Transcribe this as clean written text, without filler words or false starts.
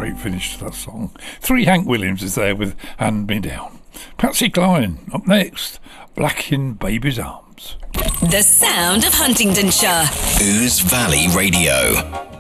great finish to that song. 3 Hank Williams is there with Hand Me Down. Patsy Cline up next, Black in Baby's Arms. The sound of Huntingdonshire. Ouse Valley Radio.